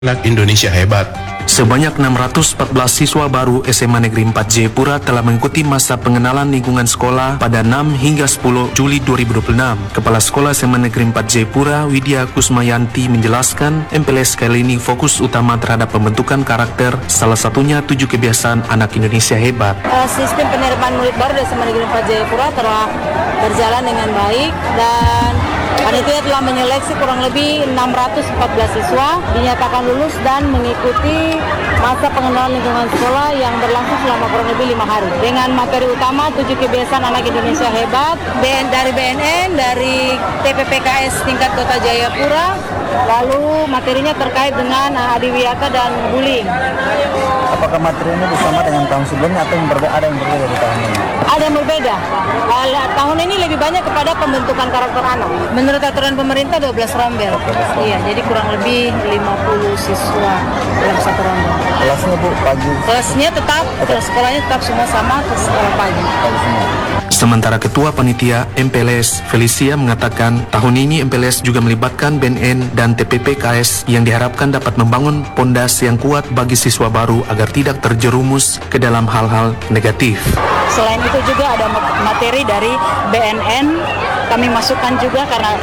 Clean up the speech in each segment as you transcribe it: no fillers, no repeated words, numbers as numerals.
Anak Indonesia hebat. Sebanyak 614 siswa baru SMA Negeri 4 Jayapura telah mengikuti masa pengenalan lingkungan sekolah pada 6 hingga 10 Juli 2026. Kepala Sekolah SMA Negeri 4 Jayapura, Widya Kusmayanti menjelaskan, MPLS kali ini fokus utama terhadap pembentukan karakter, salah satunya 7 kebiasaan anak Indonesia hebat. Sistem penerimaan murid baru di SMA Negeri 4 Jayapura telah berjalan dengan baik dan panitia telah menyeleksi kurang lebih 614 siswa dinyatakan lulus dan mengikuti masa pengenalan lingkungan sekolah yang berlangsung selama kurang lebih 5 hari. Dengan materi utama 7 kebiasaan anak Indonesia hebat dari BNN, dari TPPKS tingkat Kota Jayapura, lalu materinya terkait dengan adiwiyata dan bullying. Apakah materi ini bersama dengan tahun sebelumnya atau ada yang berbeda di tahun ini? Ada yang berbeda. Tahun ini lebih banyak kepada pembentukan karakter anak. Menurut aturan pemerintah 12 rombel. Iya, jadi kurang lebih 50 siswa dalam satu rombel. Kelasnya Bu, pagi? Kelasnya tetap, kelas sekolahnya tetap semua sama, ke sekolah pagi. Sementara Ketua Panitia MPLS Felicia mengatakan tahun ini MPLS juga melibatkan BNN dan TPPKS yang diharapkan dapat membangun pondasi yang kuat bagi siswa baru agar tidak terjerumus ke dalam hal-hal negatif. Selain itu juga ada materi dari BNN, kami masukkan juga karena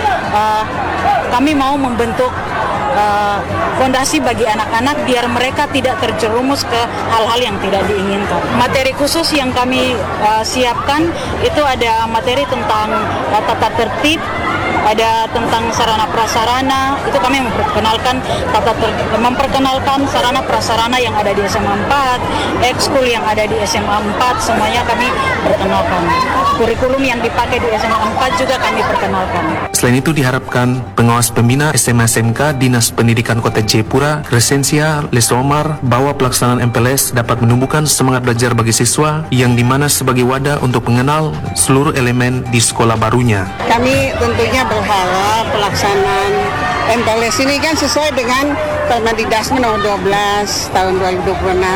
kami mau membentuk fondasi bagi anak-anak biar mereka tidak terjerumus ke hal-hal yang tidak diinginkan. Materi khusus yang kami siapkan itu ada materi tentang tata tertib, ada tentang sarana prasarana, itu kami memperkenalkan sarana prasarana yang ada di SMA 4, ekskul yang ada di SMA 4, semuanya kami perkenalkan. Kurikulum yang dipakai di SMA 4 juga kami perkenalkan. Selain itu diharapkan pengawas pembina SMA SMK Dinas Pendidikan Kota Jayapura, Crescencia Lesomar, bahwa pelaksanaan MPLS dapat menumbuhkan semangat belajar bagi siswa yang dimana sebagai wadah untuk mengenal seluruh elemen di sekolah barunya. Kami tentunya berharap pelaksanaan MPLS ini kan sesuai dengan Permendikbud nomor 12 tahun 2026,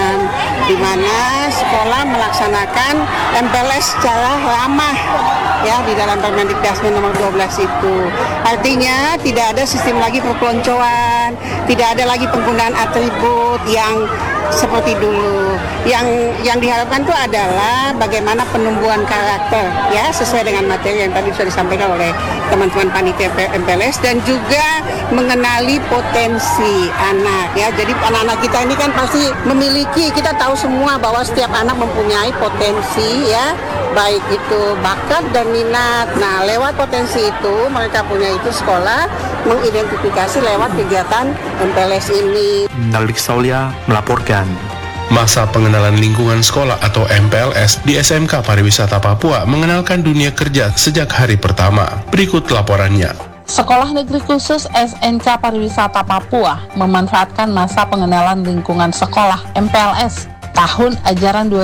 di mana sekolah melaksanakan MPLS secara ramah ya di dalam Permendikbud nomor 12 itu. Artinya tidak ada sistem lagi perpeloncoan, tidak ada lagi penggunaan atribut yang seperti dulu. Yang diharapkan itu adalah bagaimana penumbuhan karakter ya sesuai dengan materi yang tadi sudah disampaikan oleh teman-teman panitia MPLS dan juga mengenali potensi anak ya. Jadi anak-anak kita ini kan pasti memiliki, kita tahu semua bahwa setiap anak mempunyai potensi ya, baik itu bakat dan minat. Nah, lewat potensi itu mereka punya itu sekolah mengidentifikasi lewat kegiatan MPLS ini. Nalik Saulia melaporkan. Masa pengenalan lingkungan sekolah atau MPLS di SMK Pariwisata Papua mengenalkan dunia kerja sejak hari pertama. Berikut laporannya. Sekolah Negeri Khusus SNK Pariwisata Papua memanfaatkan masa pengenalan lingkungan sekolah MPLS tahun ajaran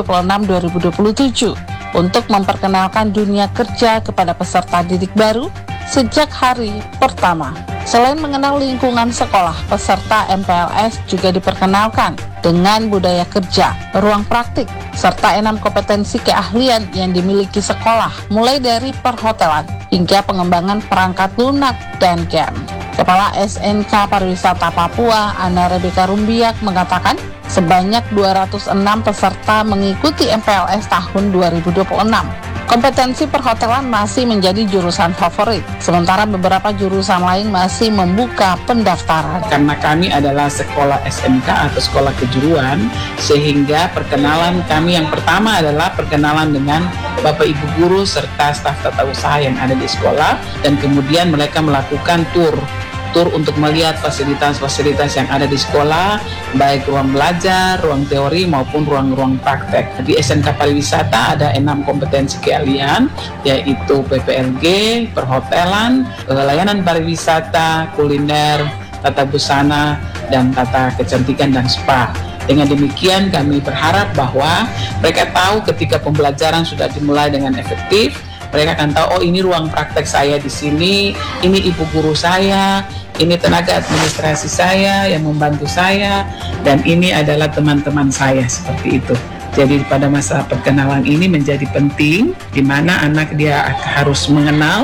2026-2027 untuk memperkenalkan dunia kerja kepada peserta didik baru sejak hari pertama. Selain mengenal lingkungan sekolah, peserta MPLS juga diperkenalkan dengan budaya kerja, ruang praktik, serta 6 kompetensi keahlian yang dimiliki sekolah, mulai dari perhotelan hingga pengembangan perangkat lunak dan game. Kepala SNK Pariwisata Papua, Ana Rebeka Rumbiak, mengatakan sebanyak 206 peserta mengikuti MPLS tahun 2026. Kompetensi perhotelan masih menjadi jurusan favorit, sementara beberapa jurusan lain masih membuka pendaftaran. Karena kami adalah sekolah SMK atau sekolah kejuruan, sehingga perkenalan kami yang pertama adalah perkenalan dengan Bapak Ibu guru serta staf tata usaha yang ada di sekolah, dan kemudian mereka melakukan tur untuk melihat fasilitas-fasilitas yang ada di sekolah, baik ruang belajar, ruang teori maupun ruang-ruang praktek. Di SNK Pariwisata ada 6 kompetensi keahlian, yaitu PPLG, perhotelan, layanan pariwisata, kuliner, tata busana, dan tata kecantikan dan spa. Dengan demikian kami berharap bahwa mereka tahu ketika pembelajaran sudah dimulai dengan efektif, mereka akan tahu, oh ini ruang praktek saya di sini, ini ibu guru saya, ini tenaga administrasi saya yang membantu saya, dan ini adalah teman-teman saya, seperti itu. Jadi pada masa perkenalan ini menjadi penting, di mana anak dia harus mengenal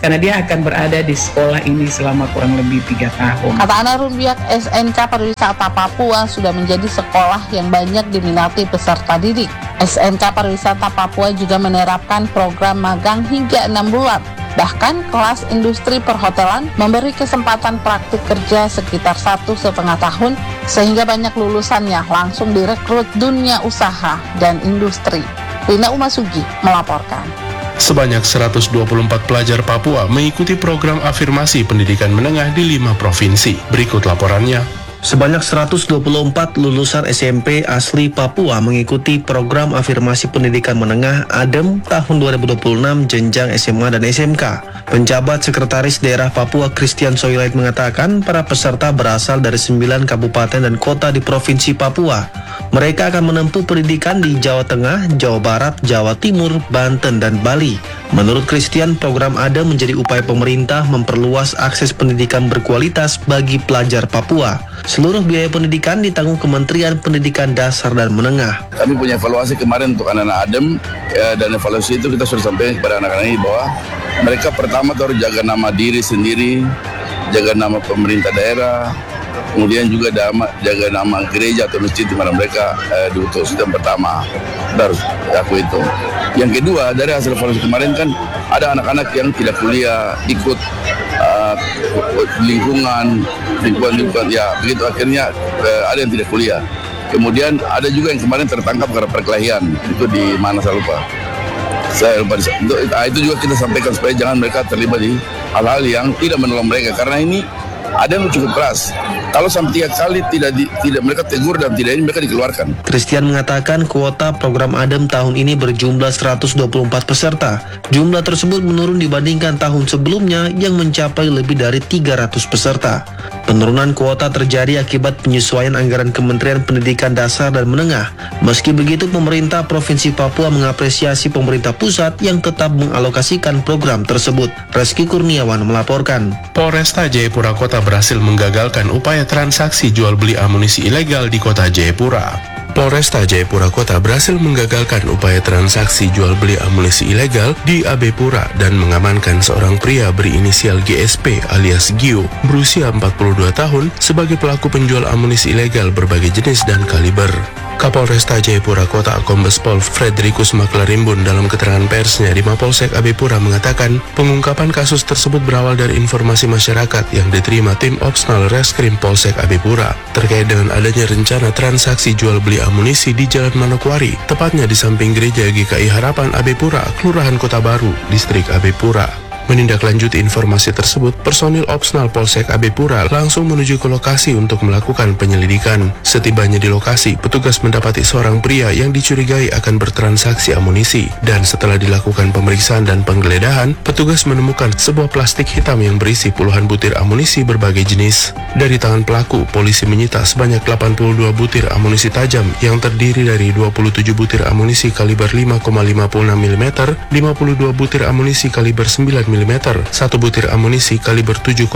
karena dia akan berada di sekolah ini selama kurang lebih 3 tahun. Kata Anarun, pihak SNK Pariwisata Papua sudah menjadi sekolah yang banyak diminati peserta didik. SNK Pariwisata Papua juga menerapkan program magang hingga 6 bulan. Bahkan kelas industri perhotelan memberi kesempatan praktik kerja sekitar 1,5 tahun, sehingga banyak lulusannya langsung direkrut dunia usaha dan industri. Rina Umasugi melaporkan. Sebanyak 124 pelajar Papua mengikuti program afirmasi pendidikan menengah di 5 provinsi. Berikut laporannya. Sebanyak 124 lulusan SMP asli Papua mengikuti program afirmasi pendidikan menengah ADEM tahun 2026 jenjang SMA dan SMK. Penjabat Sekretaris Daerah Papua Christian Soilait mengatakan para peserta berasal dari 9 kabupaten dan kota di Provinsi Papua. Mereka akan menempuh pendidikan di Jawa Tengah, Jawa Barat, Jawa Timur, Banten, dan Bali. Menurut Christian, program ADEM menjadi upaya pemerintah memperluas akses pendidikan berkualitas bagi pelajar Papua. Seluruh biaya pendidikan ditanggung Kementerian Pendidikan Dasar dan Menengah. Kami punya evaluasi kemarin untuk anak-anak ADEM, dan evaluasi itu kita sudah sampaikan kepada anak-anak ini bahwa mereka pertama harus jaga nama diri sendiri, jaga nama pemerintah daerah, kemudian juga jaga nama gereja atau masjid di mana mereka diutus. Itu yang pertama, harus aku itu. Yang kedua, dari hasil evaluasi kemarin kan ada anak-anak yang tidak kuliah, ikut lingkungan ya begitu, akhirnya ada yang tidak kuliah. Kemudian ada juga yang kemarin tertangkap karena perkelahian, itu di mana saya lupa. Itu juga kita sampaikan supaya jangan mereka terlibat di hal-hal yang tidak menolong mereka, karena ini ada yang cukup keras. Kalau sampai 3 kali tidak mereka tegur dan tidak ini mereka dikeluarkan. Christian mengatakan kuota program ADEM tahun ini berjumlah 124 peserta. Jumlah tersebut menurun dibandingkan tahun sebelumnya yang mencapai lebih dari 300 peserta. Penurunan kuota terjadi akibat penyesuaian anggaran Kementerian Pendidikan Dasar dan Menengah. Meski begitu, pemerintah Provinsi Papua mengapresiasi pemerintah pusat yang tetap mengalokasikan program tersebut. Reski Kurniawan melaporkan. Polresta Jayapura Kota berhasil menggagalkan upaya transaksi jual beli amunisi ilegal di Kota Jayapura. Polresta Jayapura Kota berhasil menggagalkan upaya transaksi jual beli amunisi ilegal di AB Pura dan mengamankan seorang pria berinisial GSP alias Gio berusia 42 tahun sebagai pelaku penjual amunisi ilegal berbagai jenis dan kaliber. Kapolresta Jayapura Kota Kombes Pol Frederikus Maklarimbun dalam keterangan persnya di Mapolsek AB Pura mengatakan pengungkapan kasus tersebut berawal dari informasi masyarakat yang diterima tim Opsnal Reskrim Polsek AB Pura terkait dengan adanya rencana transaksi jual beli amunisi di Jalan Manokwari, tepatnya di samping gereja GKI Harapan AB Pura, Kelurahan Kota Baru, Distrik AB Pura. Menindaklanjuti informasi tersebut, personil Opsnal Polsek AB Pura langsung menuju ke lokasi untuk melakukan penyelidikan. Setibanya di lokasi, petugas mendapati seorang pria yang dicurigai akan bertransaksi amunisi. Dan setelah dilakukan pemeriksaan dan penggeledahan, petugas menemukan sebuah plastik hitam yang berisi puluhan butir amunisi berbagai jenis. Dari tangan pelaku, polisi menyita sebanyak 82 butir amunisi tajam yang terdiri dari 27 butir amunisi kaliber 5,56 mm, 52 butir amunisi kaliber 9 mm, 1 butir amunisi kaliber 7,62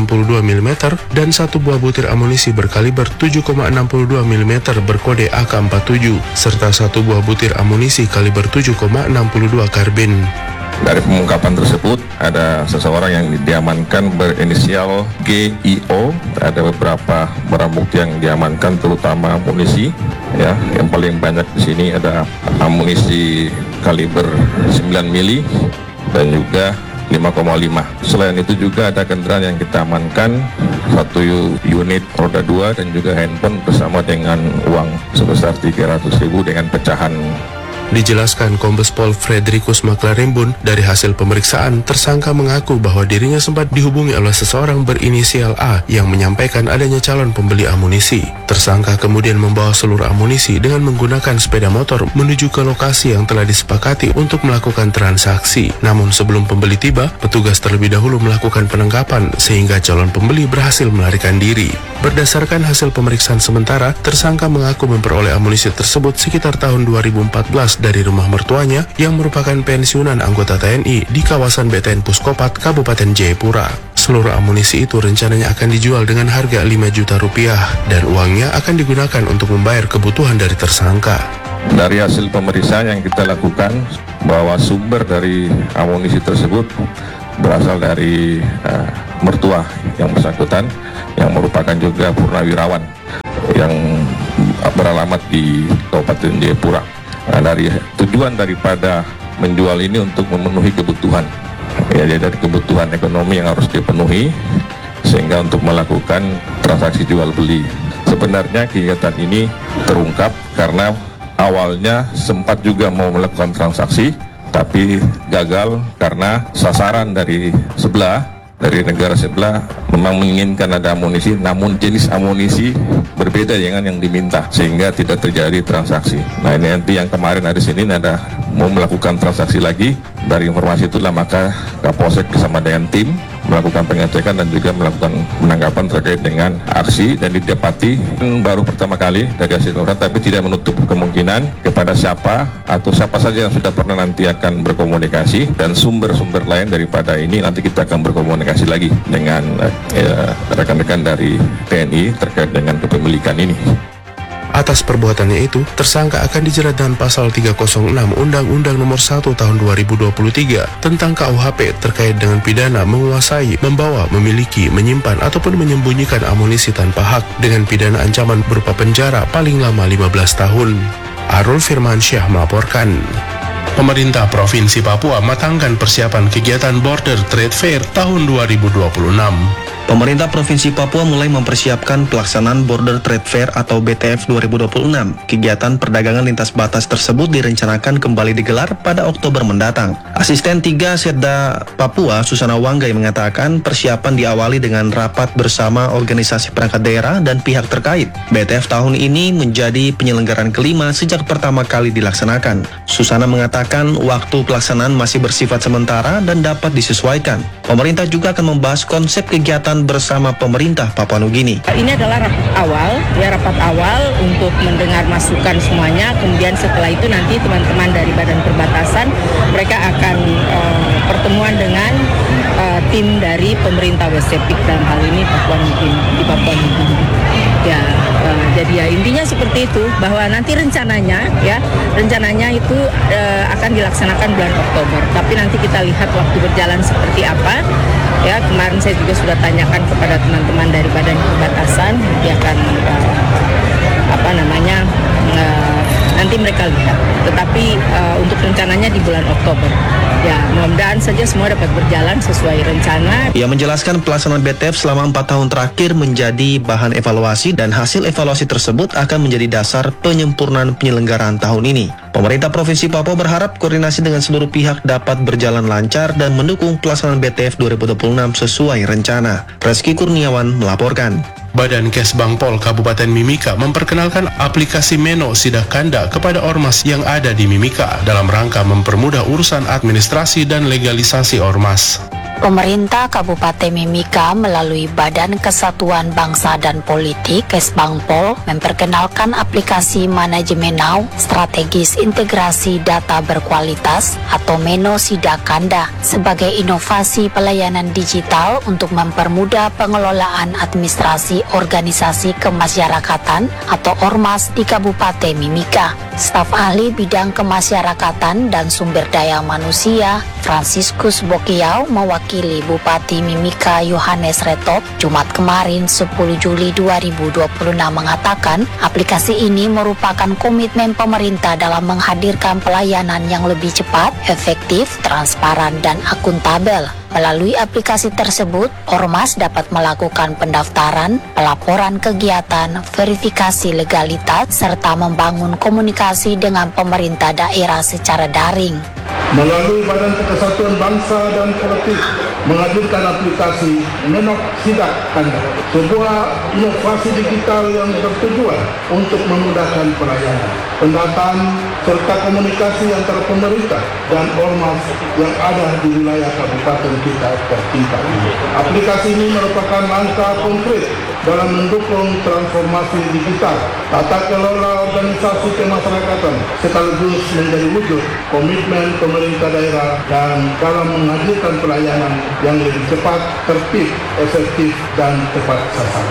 mm, dan 1 buah butir amunisi berkaliber 7,62 mm berkode AK-47, serta 1 buah butir amunisi kaliber 7,62 karbin. Dari pengungkapan tersebut, ada seseorang yang diamankan berinisial GIO. Ada beberapa barang bukti yang diamankan, terutama amunisi. Ya, yang paling banyak di sini ada amunisi kaliber 9 mili dan juga 5,5. Selain itu juga ada kendaraan yang kita amankan, 1 unit roda 2 dan juga handphone bersama dengan uang sebesar 300.000 dengan pecahan. Dijelaskan Kombes Pol Frederikus Maklarimbun, dari hasil pemeriksaan, tersangka mengaku bahwa dirinya sempat dihubungi oleh seseorang berinisial A yang menyampaikan adanya calon pembeli amunisi. Tersangka kemudian membawa seluruh amunisi dengan menggunakan sepeda motor menuju ke lokasi yang telah disepakati untuk melakukan transaksi. Namun sebelum pembeli tiba, petugas terlebih dahulu melakukan penangkapan sehingga calon pembeli berhasil melarikan diri. Berdasarkan hasil pemeriksaan sementara, tersangka mengaku memperoleh amunisi tersebut sekitar tahun 2014 dari rumah mertuanya yang merupakan pensiunan anggota TNI di kawasan BTN Puskopat, Kabupaten Jayapura. Seluruh amunisi itu rencananya akan dijual dengan harga 5 juta rupiah dan uangnya akan digunakan untuk membayar kebutuhan dari tersangka. Dari hasil pemeriksaan yang kita lakukan, bahwa sumber dari amunisi tersebut berasal dari mertua yang bersangkutan yang merupakan juga purnawirawan yang beralamat di Kabupaten Jayapura. Dari tujuan daripada menjual ini untuk memenuhi kebutuhan, ya, dari kebutuhan ekonomi yang harus dipenuhi sehingga untuk melakukan transaksi jual beli. Sebenarnya kegiatan ini terungkap karena awalnya sempat juga mau melakukan transaksi tapi gagal karena sasaran dari negara sebelah memang menginginkan ada amunisi, namun jenis amunisi berbeda dengan yang diminta sehingga tidak terjadi transaksi. Nah, ini nanti yang kemarin ada sini ada mau melakukan transaksi lagi. Dari informasi itulah maka Kapolsek bersama dengan tim melakukan pengecekan dan juga melakukan penangkapan terkait dengan aksi, dan didapati baru pertama kali dari hasil laporan, tapi tidak menutup kemungkinan kepada siapa atau siapa saja yang sudah pernah nanti akan berkomunikasi, dan sumber-sumber lain daripada ini nanti kita akan berkomunikasi lagi dengan rekan-rekan dari TNI terkait dengan kepemilikan ini. Atas perbuatannya itu, tersangka akan dijerat dengan pasal 306 Undang-Undang Nomor 1 Tahun 2023 tentang KUHP terkait dengan pidana menguasai, membawa, memiliki, menyimpan ataupun menyembunyikan amunisi tanpa hak dengan pidana ancaman berupa penjara paling lama 15 tahun. Arul Firmansyah melaporkan. Pemerintah Provinsi Papua matangkan persiapan kegiatan Border Trade Fair tahun 2026. Pemerintah Provinsi Papua mulai mempersiapkan pelaksanaan Border Trade Fair atau BTF 2026. Kegiatan perdagangan lintas batas tersebut direncanakan kembali digelar pada Oktober mendatang. Asisten 3 Setda Papua, Susana Wanggai, mengatakan persiapan diawali dengan rapat bersama organisasi perangkat daerah dan pihak terkait. BTF tahun ini menjadi penyelenggaraan kelima sejak pertama kali dilaksanakan. Susana mengatakan waktu pelaksanaan masih bersifat sementara dan dapat disesuaikan. Pemerintah juga akan membahas konsep kegiatan bersama pemerintah Papua Nugini. Ini adalah rapat awal untuk mendengar masukan semuanya. Kemudian setelah itu nanti teman-teman dari Badan Perbatasan mereka akan pertemuan dengan tim dari pemerintah West Sepik dalam hal ini Papua Nugini, di Papua Nugini. Ya, jadi ya intinya seperti itu, bahwa nanti rencananya itu akan dilaksanakan bulan Oktober. Tapi nanti kita lihat waktu berjalan seperti apa. Ya, kemarin saya juga sudah tanyakan kepada teman-teman dari Badan Perbatasan, dia akan nanti mereka lihat. Tetapi untuk rencananya di bulan Oktober. Ya, mudah-mudahan saja semua dapat berjalan sesuai rencana. Ia menjelaskan pelaksanaan BTF selama 4 tahun terakhir menjadi bahan evaluasi dan hasil evaluasi tersebut akan menjadi dasar penyempurnaan penyelenggaraan tahun ini. Pemerintah Provinsi Papua berharap koordinasi dengan seluruh pihak dapat berjalan lancar dan mendukung pelaksanaan BTF 2026 sesuai rencana. Reski Kurniawan melaporkan. Badan Kesbangpol Kabupaten Mimika memperkenalkan aplikasi Meno Sidakanda kepada ormas yang ada di Mimika dalam rangka mempermudah urusan administrasi dan legalisasi ormas. Pemerintah Kabupaten Mimika melalui Badan Kesatuan Bangsa dan Politik Kesbangpol memperkenalkan aplikasi Manajemen Now Strategis Integrasi Data Berkualitas atau Meno Sidakanda sebagai inovasi pelayanan digital untuk mempermudah pengelolaan administrasi organisasi kemasyarakatan atau ormas di Kabupaten Mimika. Staf ahli bidang kemasyarakatan dan sumber daya manusia Franciscus Bokiau mewakili Bupati Mimika Yohanes Retop Jumat kemarin 10 Juli 2026 mengatakan aplikasi ini merupakan komitmen pemerintah dalam menghadirkan pelayanan yang lebih cepat, efektif, transparan, dan akuntabel. Melalui aplikasi tersebut, ormas dapat melakukan pendaftaran, pelaporan kegiatan, verifikasi legalitas, serta membangun komunikasi dengan pemerintah daerah secara daring. Melalui Badan Kesatuan Bangsa dan Politik menghadirkan aplikasi Meno Sidakanda, sebuah inovasi digital yang bertujuan untuk memudahkan pelayanan, pendataan, serta komunikasi antara pemerintah dan ormas yang ada di wilayah kabupaten kita tercinta ini. Aplikasi ini merupakan langkah konkret dalam mendukung transformasi digital, tata kelola organisasi kemasyarakatan, sekaligus menjadi wujud komitmen pemerintah daerah dan dalam menghadirkan pelayanan yang lebih cepat, tertib, efektif, dan tepat sasaran.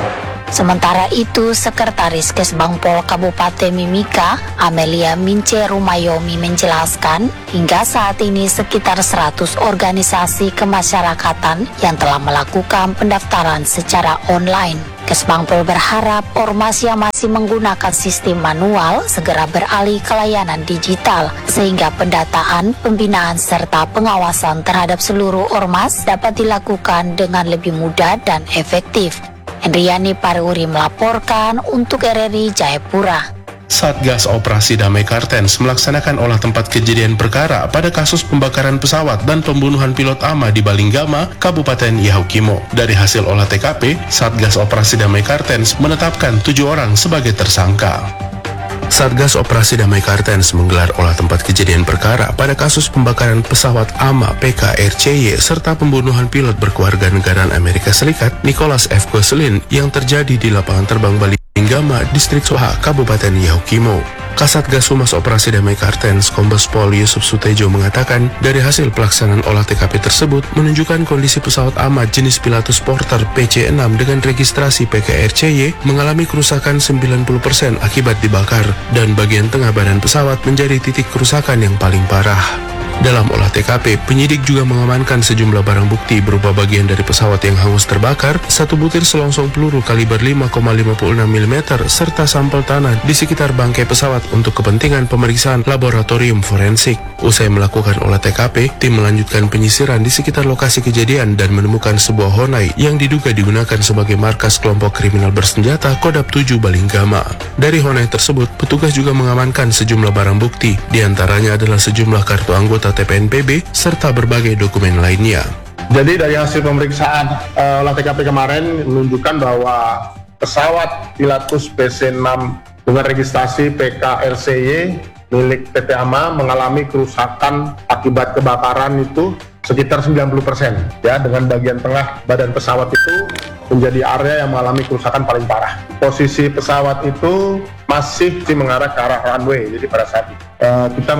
Sementara itu, Sekretaris Kesbangpol Kabupaten Mimika, Amelia Mince Rumayomi menjelaskan, hingga saat ini sekitar 100 organisasi kemasyarakatan yang telah melakukan pendaftaran secara online. Kesbangpol berharap ormas yang masih menggunakan sistem manual segera beralih ke layanan digital, sehingga pendataan, pembinaan, serta pengawasan terhadap seluruh ormas dapat dilakukan dengan lebih mudah dan efektif. Hendriani Pariuri melaporkan untuk RRI Jayapura. Satgas Operasi Damai Kartens melaksanakan olah tempat kejadian perkara pada kasus pembakaran pesawat dan pembunuhan pilot AMA di Balinggama, Kabupaten Yahukimo. Dari hasil olah TKP, Satgas Operasi Damai Kartens menetapkan 7 orang sebagai tersangka. Satgas Operasi Damai Kartens menggelar olah tempat kejadian perkara pada kasus pembakaran pesawat AMA PKRCY serta pembunuhan pilot berkewarganegaraan Amerika Serikat Nicholas F. Gosselin yang terjadi di lapangan terbang Balinggama, Distrik Soha, Kabupaten Yahukimo. Kasatgas Humas Operasi Damai Kartens Kombes Pol Yusuf Sutejo mengatakan dari hasil pelaksanaan olah TKP tersebut menunjukkan kondisi pesawat AMA jenis Pilatus Porter PC-6 dengan registrasi PKRCY mengalami kerusakan 90% akibat dibakar dan bagian tengah badan pesawat menjadi titik kerusakan yang paling parah. Dalam olah TKP, penyidik juga mengamankan sejumlah barang bukti berupa bagian dari pesawat yang hangus terbakar, 1 butir selongsong peluru kaliber 5,56 mm, serta sampel tanah di sekitar bangkai pesawat untuk kepentingan pemeriksaan laboratorium forensik. Usai melakukan olah TKP, tim melanjutkan penyisiran di sekitar lokasi kejadian dan menemukan sebuah Honai yang diduga digunakan sebagai markas kelompok kriminal bersenjata Kodap 7 Balinggama. Dari Honai tersebut, petugas juga mengamankan sejumlah barang bukti, diantaranya adalah sejumlah kartu anggota TPNPB serta berbagai dokumen lainnya. Jadi dari hasil pemeriksaan olah TKP kemarin menunjukkan bahwa pesawat Pilatus PC-6 dengan registrasi PKRCY milik PT AMA mengalami kerusakan akibat kebakaran itu sekitar 90% ya, dengan bagian tengah badan pesawat itu menjadi area yang mengalami kerusakan paling parah. Posisi pesawat itu masih mengarah ke arah runway, jadi pada saat itu kita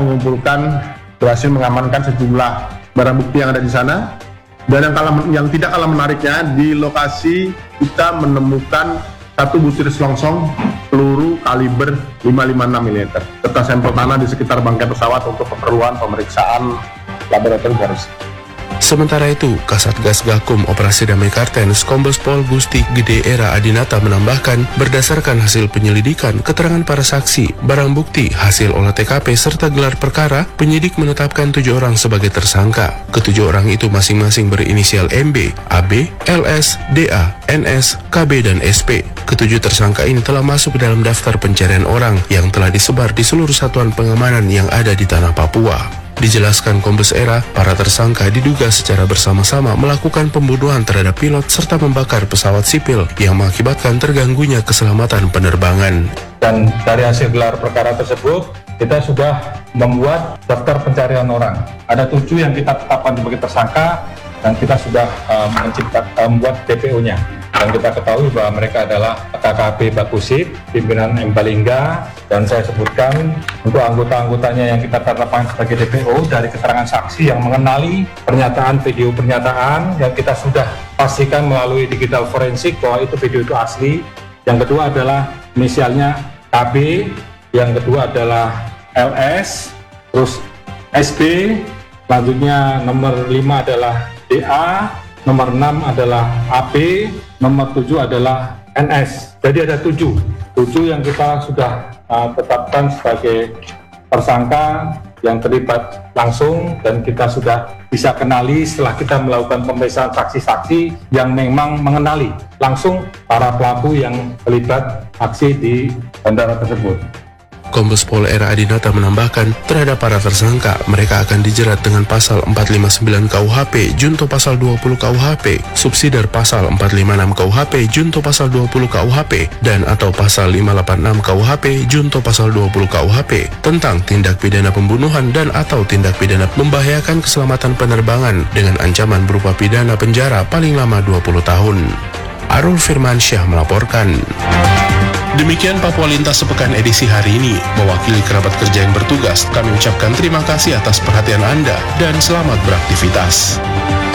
berhasil mengamankan sejumlah barang bukti yang ada di sana. Dan yang tidak kalah menariknya, di lokasi kita menemukan 1 butir selongsong peluru kaliber 5,56 mm serta sampel tanah di sekitar bangkai pesawat untuk keperluan pemeriksaan laboratorium forensik. Sementara itu, Kasatgas Gakum Operasi Damai Kartens Kombes Pol Gusti Gede Era Adinata menambahkan, berdasarkan hasil penyelidikan, keterangan para saksi, barang bukti, hasil olah TKP, serta gelar perkara, penyidik menetapkan 7 orang sebagai tersangka. Ke-7 orang itu masing-masing berinisial MB, AB, LS, DA, NS, KB, dan SP. Ke-7 tersangka ini telah masuk ke dalam daftar pencarian orang yang telah disebar di seluruh satuan pengamanan yang ada di tanah Papua. Dijelaskan Kombes Era, para tersangka diduga secara bersama-sama melakukan pembunuhan terhadap pilot serta membakar pesawat sipil yang mengakibatkan terganggunya keselamatan penerbangan. Dan dari hasil gelar perkara tersebut, kita sudah membuat daftar pencarian orang. Ada 7 yang kita tetapkan sebagai tersangka dan kita sudah membuat DPO-nya. Dan kita ketahui bahwa mereka adalah KKP Bakusip, pimpinan M. Balingga, dan saya sebutkan untuk anggota-anggotanya yang kita tetapkan sebagai DPO dari keterangan saksi yang mengenali video pernyataan yang kita sudah pastikan melalui digital forensik bahwa itu video itu asli. Yang kedua adalah inisialnya KB, yang kedua adalah LS, terus SB, selanjutnya nomor 5 adalah DA, nomor 6 adalah AB, nomor 7 adalah NS. Jadi ada 7 yang kita sudah tetapkan sebagai tersangka yang terlibat langsung, dan kita sudah bisa kenali setelah kita melakukan pemeriksaan saksi-saksi yang memang mengenali langsung para pelaku yang terlibat aksi di bandara tersebut. Kombes Pol Era Adinata menambahkan, terhadap para tersangka, mereka akan dijerat dengan pasal 459 KUHP, junto pasal 20 KUHP, subsidiar pasal 456 KUHP, junto pasal 20 KUHP, dan atau pasal 586 KUHP, junto pasal 20 KUHP, tentang tindak pidana pembunuhan dan atau tindak pidana membahayakan keselamatan penerbangan dengan ancaman berupa pidana penjara paling lama 20 tahun. Arul Firmansyah melaporkan. Demikian Papua Lintas sepekan edisi hari ini. Mewakili kerabat kerja yang bertugas, kami ucapkan terima kasih atas perhatian Anda dan selamat beraktivitas.